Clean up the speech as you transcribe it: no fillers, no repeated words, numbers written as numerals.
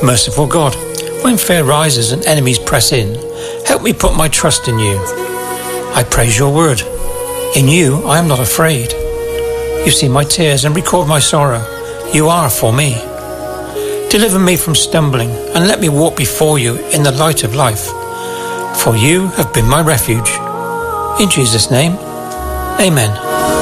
Merciful God, when fear rises and enemies press in, help me put my trust in you. I praise your word. In you I am not afraid. You see my tears and record my sorrow. You are for me. Deliver me from stumbling and let me walk before you in the light of life. For you have been my refuge. In Jesus' name, amen.